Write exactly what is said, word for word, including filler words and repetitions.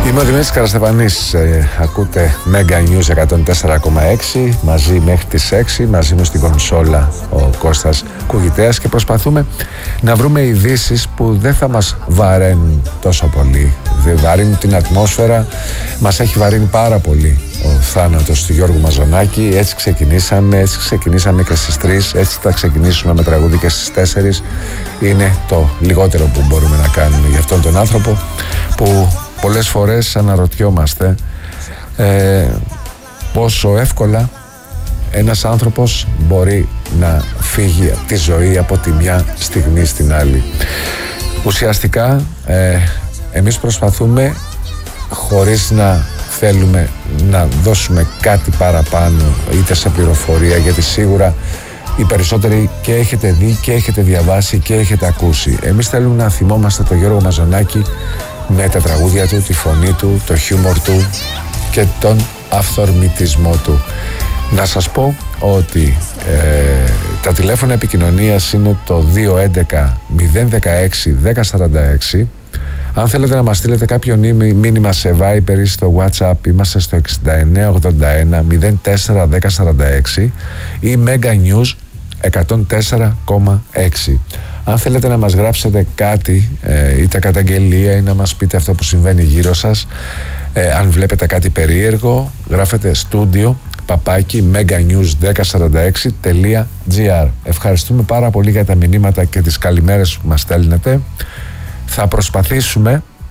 Είμαι ο Δημήτρης Καραστεφανής, ε, ακούτε Mega News εκατόν τέσσερα κόμμα έξι, μαζί μέχρι τις έξι, μαζί μου στην κονσόλα ο Κώστας Κουγητέας και προσπαθούμε να βρούμε ειδήσεις που δεν θα μας βαραίνουν τόσο πολύ, δεν βαρύνουν την ατμόσφαιρα. Μας έχει βαρύνει πάρα πολύ ο θάνατος του Γιώργου Μαζονάκη. Έτσι ξεκινήσαμε, έτσι ξεκινήσαμε και στις τρεις, έτσι θα ξεκινήσουμε με τραγούδι και στις τέσσερις. Είναι το λιγότερο που μπορούμε να κάνουμε για αυτόν τον άνθρωπο που πολλές φορές αναρωτιόμαστε ε, πόσο εύκολα ένας άνθρωπος μπορεί να φύγει από τη ζωή από τη μια στιγμή στην άλλη. Ουσιαστικά ε, εμείς προσπαθούμε, χωρίς να θέλουμε να δώσουμε κάτι παραπάνω είτε σε πληροφορία, γιατί σίγουρα οι περισσότεροι και έχετε δει και έχετε διαβάσει και έχετε ακούσει. Εμείς θέλουμε να θυμόμαστε τον Γιώργο Μαζονάκη με τα τραγούδια του, τη φωνή του, το χιούμορ του και τον αυθορμητισμό του. Να σας πω ότι ε, τα τηλέφωνα επικοινωνίας είναι το δύο έντεκα μηδέν δεκαέξι δέκα σαράντα έξι. Αν θέλετε να μας στείλετε κάποιο μήνυμα σε Viber ή στο WhatsApp, είμαστε στο εξήντα εννέα ογδόντα ένα μηδέν τέσσερα δέκα σαράντα έξι ή Mega News εκατόν τέσσερα κόμμα έξι. Αν θέλετε να μας γράψετε κάτι, ε, είτε καταγγελία ή να μας πείτε αυτό που συμβαίνει γύρω σας, ε, αν βλέπετε κάτι περίεργο, γράφετε στούντιο παπάκι meganews δέκα σαράντα έξι τελεία gr. Ευχαριστούμε πάρα πολύ για τα μηνύματα και τις καλημέρες που μας στέλνετε. Θα προσπαθήσουμε